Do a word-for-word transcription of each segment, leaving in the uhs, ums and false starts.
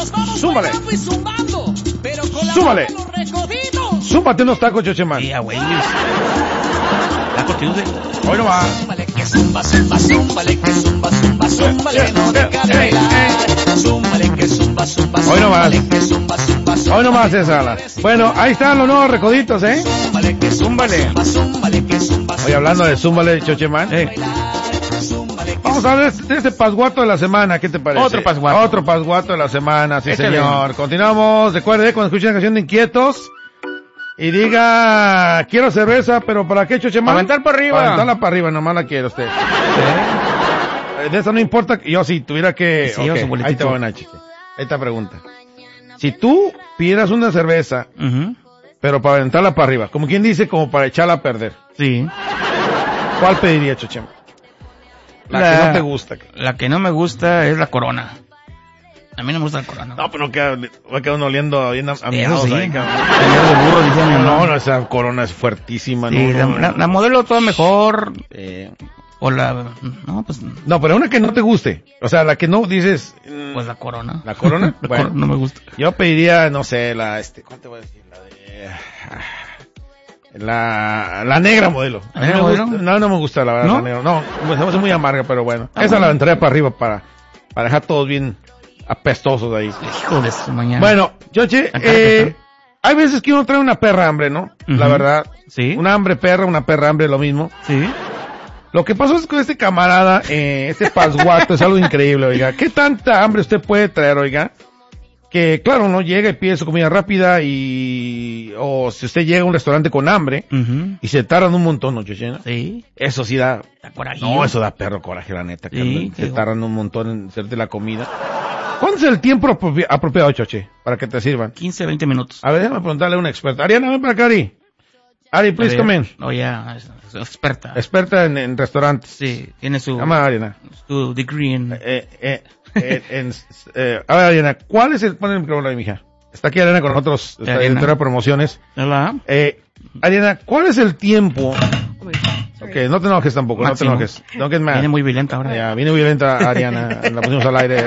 Súmale. Súmale. Súmate unos tacos, Chochemán. Sí, güey. Taco Tuesday. Hoy no va. Zúmbale que zumba, zumba, zúmbale que zumba, zumba, zúmbale, no deja de bailar. Zúmbale que zumba, zumba, Hoy no más. zúmbale que zumba, zumba, zumba. Hoy no más, César. Bueno, ahí están los nuevos recoditos, ¿eh? Zúmbale que zúmbale, zúmbale que zumba. Hoy hablando de Zúmbale, Chochemán. Eh. Vamos a hablar de este pasguato de la semana, ¿qué te parece? Otro pasguato. Otro pasguato de la semana, sí, Échale. señor. Continuamos. Recuerde, cuando escuchen la canción de Inquietos y diga, quiero cerveza, pero ¿para qué, Chochemán? Para aventar para arriba. Para aventarla para arriba, nomás la quiere usted. ¿Eh? De eso no importa. Yo si tuviera que... Sí, ok, su boletito. ahí te va una chica. Esta pregunta. Si tú pidieras una cerveza, Uh-huh. pero para aventarla para arriba, como quien dice, como para echarla a perder, Sí. ¿cuál pediría, Chochemán? La, La- que no te gusta. La que no me gusta es la Corona. A mí no me gusta la Corona. No, pero queda, va a quedar uno oliendo bien a, a Eso miados sí. ahí, cabrón. Señor de burro, dice mi No, mamá. no, esa Corona es fuertísima. Sí, no, la, no, la- no. la modelo toda mejor. Eh, o la... No, pues... No, pero una que no te guste. O sea, la que no dices... mm, Pues la Corona. ¿La Corona? La Bueno. Corona no me gusta. Yo pediría, no sé, la, este, ¿cuál te voy a decir? La de... La, la negra modelo. ¿La A mí negra me modelo? gusta- no, no me gusta la verdad, ¿No? la negra. No, me hace muy amarga, pero bueno. Ah, Esa bueno. la entraría para arriba para, para dejar todos bien apestosos ahí. Hijo de su mañana. Bueno, Choche, Acá, eh, acá. hay veces que uno trae una perra hambre, ¿no? La Ujú. verdad. Sí. Una hambre perra, una perra hambre, lo mismo. Sí. Lo que pasó es que este camarada, eh, este pasguato es algo increíble, oiga. ¿Qué tanta hambre usted puede traer, oiga? Que claro, no llega y pide su comida rápida y, o si usted llega a un restaurante con hambre Uh-huh. y se tardan un montón, ¿no, Choche? Sí. Eso sí da, Está coraje. no, eso da perro coraje, la neta, que Sí, se qué- tardan un montón en hacerte la comida. ¿Cuánto es el tiempo apropi- apropiado, Choche, para que te sirvan? quince, veinte minutos. A ver, déjame preguntarle a una experta. Ariana, ven para acá, Ari. Ari, please A ver, come in. No, ya, es, es experta. Experta en, en restaurantes. Sí, tiene su, Llama Ariana. su degree en... Eh, eh, eh, en, eh, a ver, Ariana, ¿cuál es el... Pon el micrófono ahí, mija. Está aquí Ariana con nosotros, está Ariana. directora de promociones. Hola. Eh, Ariana, ¿cuál es el tiempo? Ok, no te enojes tampoco, Máximo. no te enojes. Don't get mad. Viene muy violenta ahora. Ya, viene violenta Ariana, la pusimos al aire.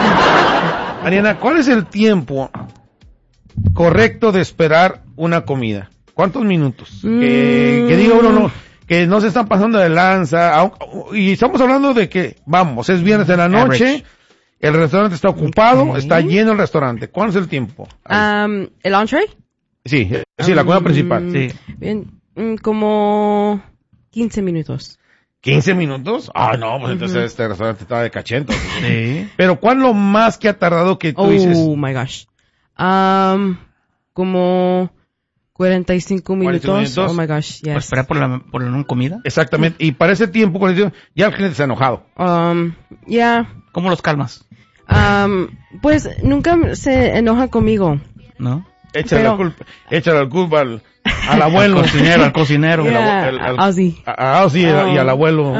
Ariana, ¿cuál es el tiempo correcto de esperar una comida? ¿Cuántos minutos? Que, que diga uno no, que no se están pasando de lanza, au- y estamos hablando de que, vamos, es viernes de la noche, Average. el restaurante está ocupado, Ok. está lleno el restaurante. ¿Cuál es el tiempo? Um, ¿El entree? Sí, sí, la comida principal. Sí. Bien, mm, como quince minutos. ¿quince minutos? Ah, no, pues entonces este restaurante estaba de cachento. Sí. Pero ¿cuál lo más que ha tardado que tú Oh dices? my gosh. Um, como cuarenta y cinco cuarenta y cinco minutos. minutos. Oh my gosh, Para yes. esperar por la, por la no comida. Exactamente. Y para ese tiempo, cuando digo, ya el cliente se ha enojado. Um, yeah. ¿Cómo los calmas? Um, pues nunca se enoja conmigo. ¿No? Échale Pero- la culpa, échale la culpa al, al abuelo. Al cocinero, al cocinero. El Yeah. abue- el- al- Ah, sí. a- a- sí, y al- y al abuelo.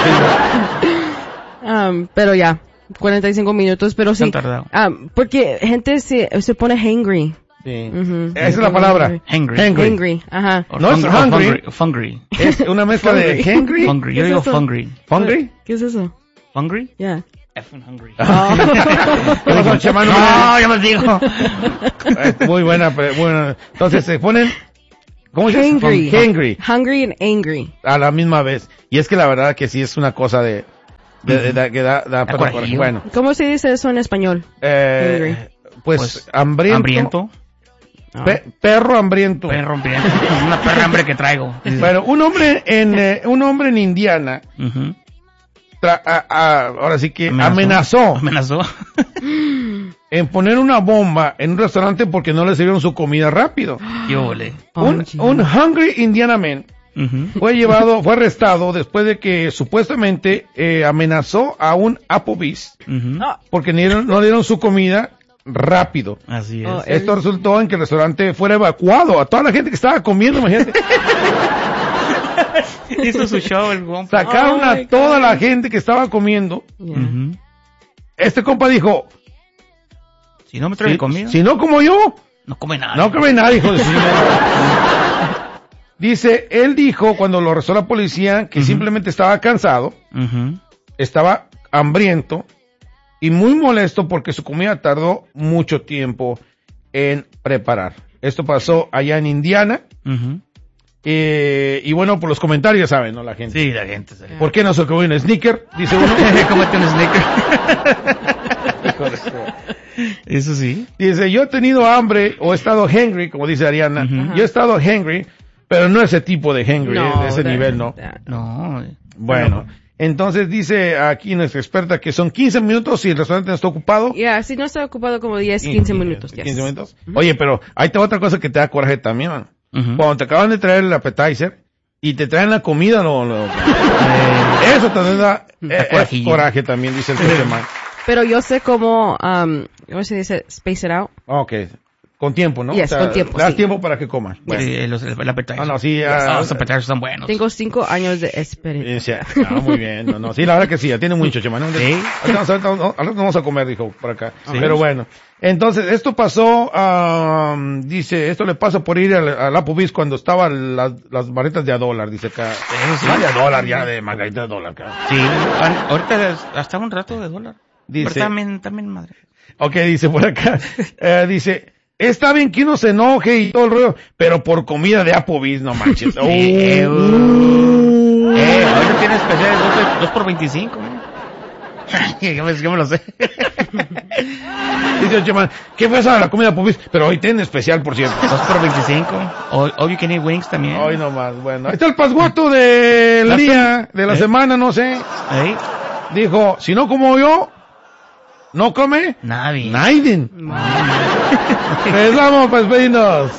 Um, pero ya, cuarenta y cinco minutos, pero sí. Se han tardado. Um, porque gente se, se pone hangry. Sí. Ujú. Esa es la palabra. Hungry. Hungry. Hangry, ajá. O No es hungry- o hungry. Hungry. Es una mezcla de hungry. Hungry. ¿Qué Yo es digo eso? hungry. Hungry. ¿Qué es eso? ¿Hungry? Yeah. Effing hungry. ¿Qué pasó, chamano? No, ya me digo. Eh, Muy buena, pero buena. Entonces se ponen, ¿cómo se dice? Hangry. Hangry. Hungry and angry. A la misma vez. Y es que la verdad que sí es una cosa de, de, de- de- que da, da, para- coraje. coraje. Bueno, ¿Cómo se dice eso en español? eh, pues, Pues, hambriento. Hambriento. Ah. Pe- perro hambriento. Perro hambriento. Una perra hambre que traigo. Bueno, un hombre en, eh, un hombre en Indiana, Ujú. tra- a- a- ahora sí que Amenazó. amenazó, Amenazó. en poner una bomba en un restaurante porque no le sirvieron su comida rápido. Qué ole. Un, Oh, un hungry Indiana man Ujú. fue llevado, fue arrestado después de que supuestamente eh, amenazó a un Applebee's Ujú. porque no dieron, no le dieron su comida rápido. Así es. Oh, Esto resultó en que el restaurante fuera evacuado. A toda la gente que estaba comiendo, imagínate, Hizo su show el compa. sacaron Oh a my toda God. la gente que estaba comiendo. Yeah. Ujú. Este compa dijo, Si no me trae si, comida, si no como yo, no come nada. no come nadie, hijo de su Dice, él dijo cuando lo arrestó la policía que Ujú. simplemente estaba cansado, Ujú. estaba hambriento y muy molesto porque su comida tardó mucho tiempo en preparar. Esto pasó allá en Indiana. Uh-huh. Eh, y bueno, por los comentarios saben, ¿no? La gente. Sí, la gente. Sí. ¿Por qué no se comió un sneaker? Dice uno. Cómete un sneaker. Eso sí. Dice, yo he tenido hambre o he estado hungry, como dice Ariana. Uh-huh. Yo he estado hungry, pero no ese tipo de hungry, No, de ese that- nivel, ¿no? that- No. Bueno, entonces dice aquí nuestra experta que son quince minutos y el restaurante no está ocupado. Ya, si no está ocupado como diez, quince minutos. Yes. quince minutos. Oye, pero ahí te va otra cosa que te da coraje también, man. Uh-huh. Cuando te acaban de traer el appetizer y te traen la comida, no, no. Eh, eso también da eh, es coraje también, dice el coche, man. Pero yo sé cómo, um, ¿cómo se dice? Space it out. Ok. Con tiempo, ¿no? Yes, con tiempo, Le das sí. tiempo para que comas. Bueno. Sí, los, el, el appetizer. Ah, no, sí, Ah, ah, los appetizers son buenos. Tengo cinco años de experiencia. Sí, ah, muy bien. No, no, sí, la verdad que sí, ya tiene mucho, chema. ¿No? Sí. Ahorita vamos, ahorita vamos- ahorita vamos a comer, dijo, por acá. Sí. Pero bueno. Entonces, esto pasó, ah, dice, esto le pasa por ir al, al Applebee's cuando estaban las, las barritas de a dólar, dice acá. Eso sí. No de a dólar, ya de margarita de dólar, acá. Sí, an- ahorita hasta un rato de dólar. Dice- Pero también, también madre. Ok, dice por acá, eh, dice, está bien que uno se enoje y todo el rollo, pero por comida de Applebee's, no manches. Sí, eh, Uh. Eh, ahorita tiene especiales dos por veinticinco, ¿no? yo, me, yo me lo sé. Dice el Chema, ¿qué fue esa de la comida de Applebee's? Pero hoy tiene especial, por cierto. dos por veinticinco. O, o you can eat wings también. Hoy nomás, bueno. Ahí está el pasguato del La día, de la ¿Eh? semana, no sé. ¿Eh? Dijo, si no como yo, no come Nadie. Naiden. Regresamos para despedirnos.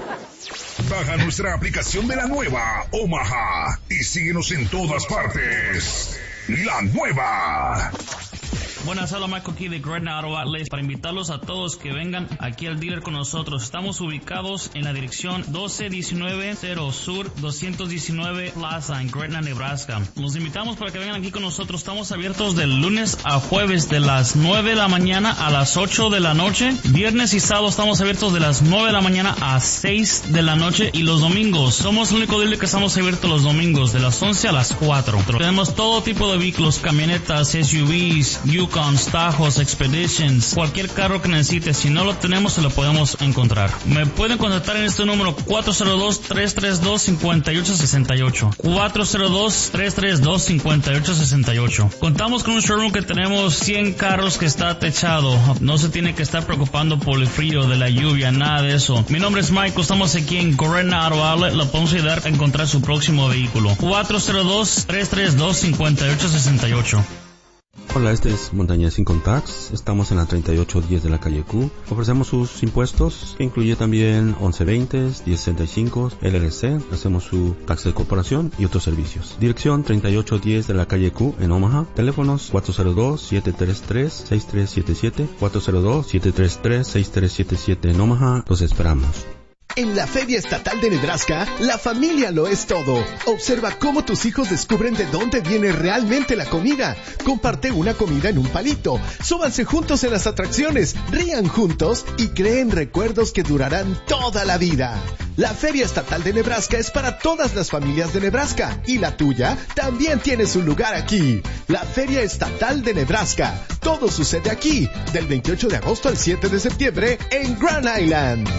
Baja nuestra aplicación de la nueva Omaha y síguenos en todas partes. La nueva. Buenas, hola, Michael aquí de Gretna Auto Outlets para invitarlos a todos que vengan aquí al dealer con nosotros. Estamos ubicados en la dirección doce diecinueve cero Sur doscientos diecinueve Plaza en Gretna, Nebraska. Los invitamos para que vengan aquí con nosotros. Estamos abiertos de lunes a jueves de las nueve de la mañana a las ocho de la noche. Viernes y sábado estamos abiertos de las nueve de la mañana a seis de la noche. Y los domingos, somos el único dealer que estamos abiertos los domingos de las once a las cuatro. Tenemos todo tipo de vehículos, camionetas, S U Vs, Yukons, Tajos, Expeditions, cualquier carro que necesites. Si no lo tenemos, se lo podemos encontrar. Me pueden contactar en este número cuatro cero dos, tres tres dos, cinco ocho seis ocho. cuatro cero dos, tres tres dos, cinco ocho seis ocho. Contamos con un showroom que tenemos cien carros que está techado. No se tiene que estar preocupando por el frío, de la lluvia, nada de eso. Mi nombre es Michael, estamos aquí en Gretna Auto Outlet. Lo podemos ayudar a encontrar su próximo vehículo. cuatro cero dos, tres tres dos, cinco ocho seis ocho. Hola, este es Montaña Sin Contacts. Estamos en la treinta y ocho diez de la calle Q. Ofrecemos sus impuestos, que incluye también once veinte, diez sesenta y cinco, L L C. Hacemos su taxa de corporación y otros servicios. Dirección treinta y ocho diez de la calle Q en Omaha. Teléfonos cuatro cero dos, siete tres tres, seis tres siete siete, cuatro cero dos, siete tres tres, seis tres siete siete en Omaha. Los esperamos. En la Feria Estatal de Nebraska, la familia lo es todo. Observa cómo tus hijos descubren de dónde viene realmente la comida. Comparte una comida en un palito. Súbanse juntos en las atracciones, rían juntos y creen recuerdos que durarán toda la vida. La Feria Estatal de Nebraska es para todas las familias de Nebraska y la tuya también tiene su lugar aquí. La Feria Estatal de Nebraska. Todo sucede aquí, del veintiocho de agosto al siete de septiembre en Grand Island.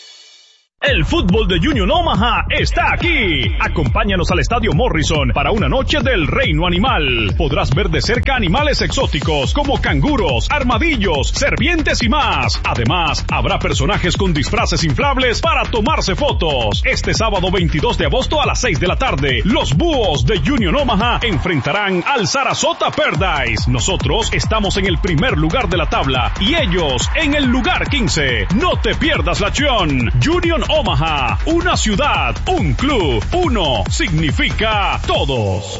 El fútbol de Union Omaha está aquí. Acompáñanos al Estadio Morrison para una noche del reino animal. Podrás ver de cerca animales exóticos como canguros, armadillos, serpientes y más. Además, habrá personajes con disfraces inflables para tomarse fotos. Este sábado veintidós de agosto a las seis de la tarde, los búhos de Union Omaha enfrentarán al Sarasota Paradise. Nosotros estamos en el primer lugar de la tabla y ellos en el lugar quince. No te pierdas la acción. Union Omaha, una ciudad, un club, uno significa todos.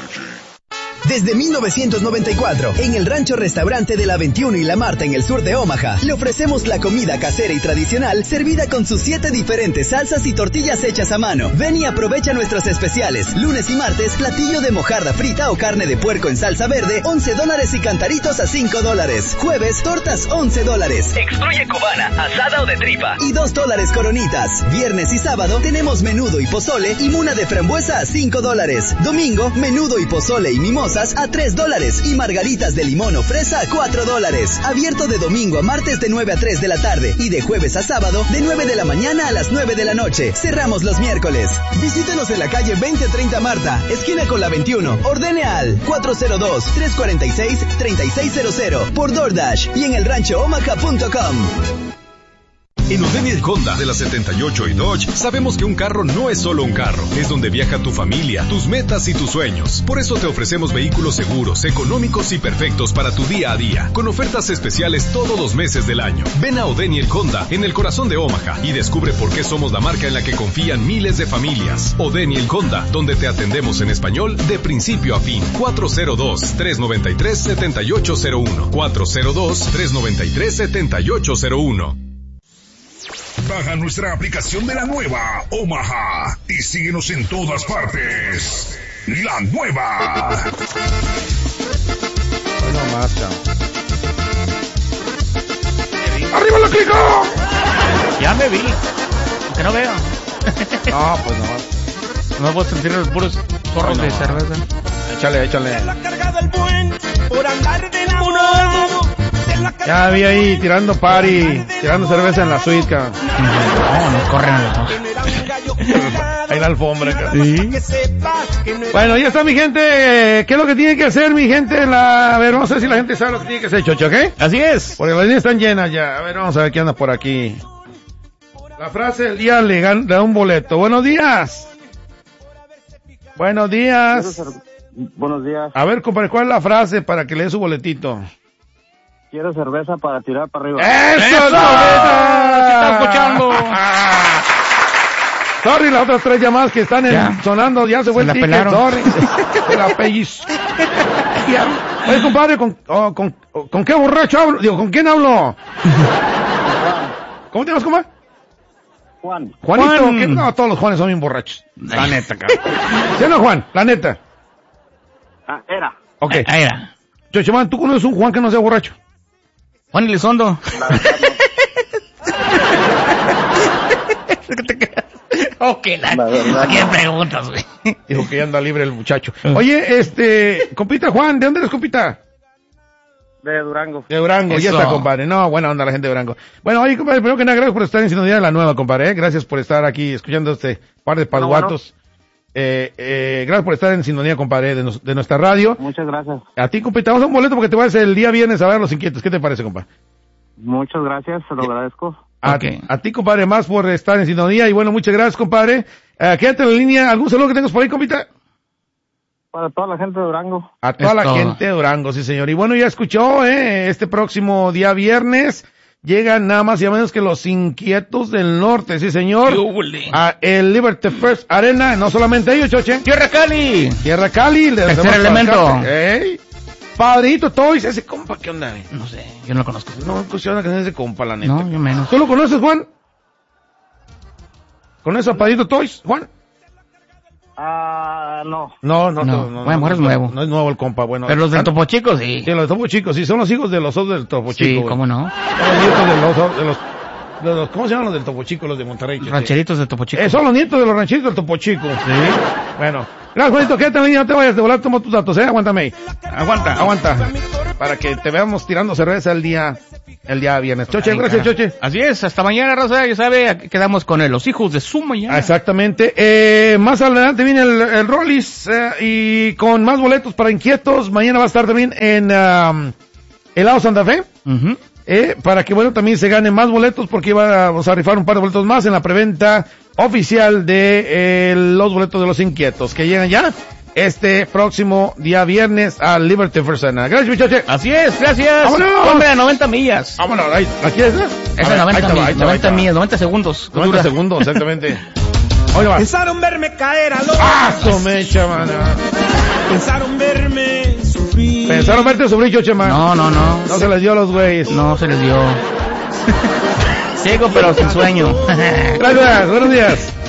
Desde mil novecientos noventa y cuatro, en el Rancho Restaurante de la veintiuno y La Marta en el sur de Omaha, le ofrecemos la comida casera y tradicional servida con sus siete diferentes salsas y tortillas hechas a mano. Ven y aprovecha nuestros especiales. Lunes y martes, platillo de mojarra frita o carne de puerco en salsa verde, once dólares y cantaritos a cinco dólares. Jueves, tortas once dólares. Excluye cubana, asada o de tripa. Y dos dólares coronitas. Viernes y sábado tenemos menudo y pozole y muna de frambuesa a cinco dólares. Domingo, menudo y pozole y mimosa rosas a tres dólares y margaritas de limón o fresa a cuatro dólares. Abierto de domingo a martes de nueve a tres de la tarde y de jueves a sábado de nueve de la mañana a las nueve de la noche. Cerramos los miércoles. Visítenos en la calle veinte treinta Marta, esquina con la veintiuno. Ordene al cuatro cero dos, tres cuatro seis, tres seis cero cero por DoorDash y en el rancho omaha punto com. En O'Daniel Honda de la setenta y ocho y Dodge sabemos que un carro no es solo un carro, es donde viaja tu familia, tus metas y tus sueños. Por eso te ofrecemos vehículos seguros, económicos y perfectos para tu día a día, con ofertas especiales todos los meses del año. Ven a O'Daniel Honda en el corazón de Omaha y descubre por qué somos la marca en la que confían miles de familias. O'Daniel Honda, donde te atendemos en español de principio a fin. cuatro cero dos, tres nueve tres, siete ocho cero uno. cuatro cero dos, tres nueve tres, siete ocho cero uno. Baja nuestra aplicación de la nueva Omaha y síguenos en todas partes. La nueva. Bueno, más, ¡arriba la clica! Ya me vi. Que no veo. No, pues no. No puedo sentir los puros zorros no, de no. cerveza. Échale, échale. La carga del buen por andar de enamorado. Ya vi ahí tirando party, tirando cerveza en la suite, cabrón. No, nos corren a los dos. Ahí la alfombra, cabrón. Sí. Bueno, ya está mi gente. ¿Qué es lo que tiene que hacer mi gente? La... A ver, vamos a ver si la gente sabe lo que tiene que hacer, Chocho, ¿ok? Así es. Porque las líneas están llenas ya. A ver, vamos a ver qué anda por aquí. La frase del día le gan- da un boleto. Buenos días. Buenos días. Buenos días. A ver, compadre, ¿cuál es la frase para que le dé su boletito? Quiero cerveza para tirar para arriba. ¡Eso, ¡Eso! Loreta! ¡Se está escuchando! Sorry, las otras tres llamadas que están en- Ya. sonando, ya se fue Se el la ticket, pelaron. sorry. Se la pellizco. Oye, compadre, ¿con, oh, con, oh, ¿con qué borracho hablo? Digo, ¿con quién hablo? ¿Cómo te llamas, compadre? Juan. Juanito, Juan. ¿qué? No, todos los Juanes son bien borrachos. La neta, cabrón. ¿Sí o no, Juan? La neta. Ah, era. Ok. Ahí era. Chochemán, ¿tú conoces un Juan que no sea borracho? Juan Elizondo. La verdad, Ok, la... La verdad, ¿Qué no. preguntas, güey? Dijo que ya anda libre el muchacho. Oye, este, compita Juan, ¿de dónde eres, compita? de Durango. De Durango, ya Eso. está, compadre. No, buena onda la gente de Durango. Bueno, oye, compadre, primero que nada, gracias por estar en Sintonía de la Nueva, compadre. ¿eh? Gracias por estar aquí escuchando este par de pasguatos. Eh, eh, gracias por estar en Sintonía, compadre, de, nos- de nuestra radio. Muchas gracias. A ti, compita, vamos a un boleto porque te vas el día viernes a ver Los Inquietos. ¿Qué te parece, compadre? Muchas gracias, se lo agradezco. A, Ok. a ti, compadre, más por estar en Sintonía. Y bueno, muchas gracias, compadre. Eh, quédate en la línea. ¿Algún saludo que tengas por ahí, compita? Para toda la gente de Durango. A toda Es la todo. gente de Durango, sí, señor. Y bueno, ya escuchó, ¿eh? Este próximo día viernes llegan nada más y nada menos que Los Inquietos del Norte, sí, señor. ¡Qué húbole! A el Liberty First Arena. No solamente ellos, Choche. ¡Tierra Cali! Tierra Cali. de- Tercer de- elemento. Ey. Padrito Toys, ese compa, ¿qué onda? eh? No sé, yo no lo conozco. No, escuché una canción de ese compa, la neta. No, yo menos. ¿Tú lo conoces, Juan? ¿Conoces a Padrito Toys, Juan? Ah, no. No, no, No, no. bueno, a lo mejor es nuevo. No es nuevo el compa, bueno. Pero los del ah, Topo Chico, sí. Sí, los Topo Chicos, sí, son los hijos de los otros del Topo Chico. Sí, güey. cómo no. Son los nietos de los, de los, de los, ¿cómo se llaman los del Topo Chico, los de Monterrey? Choche? Rancheritos de Topo Chico. Eh, son los nietos de los rancheritos del Topo Chico. Sí. Bueno. Gracias, Juanito, quédate en la línea, no te vayas de volar, toma tus datos, eh, aguántame ahí. Aguanta. Aguanta. Para que te veamos tirando cerveza el día, el día viernes. Choche, Ay, gracias, cara. Choche. Así es, hasta mañana, Rosa, ya sabe, aquí quedamos con el, los hijos de su mañana. Exactamente. Eh, más adelante viene el, el Rollis eh, y con más boletos para inquietos. Mañana va a estar también en um, Helado Santa Fe. Ujú. Eh, para que, bueno, también se ganen más boletos porque vamos a rifar un par de boletos más en la preventa oficial de eh, los boletos de Los Inquietos que llegan ya este próximo día viernes al Liberty First Arena. Gracias, muchachos. Así es, gracias. ¡Vámonos! Hombre, a noventa millas. Vámonos, ahí, ¿la quieres? eh? A Es ver, de noventa ahí te va, millas, ahí te va, ahí noventa te va. millas, noventa segundos. noventa Dura. segundos, exactamente. Oye, va. Pensaron verme caer a los ¡Ah, su mecha, mana! pensaron verme sufrir. Pensaron verte sufrir, Choche, man. No, no, no. No se les dio a los güeyes. No se les dio. Ciego pero sin sueño. Gracias, buenos días.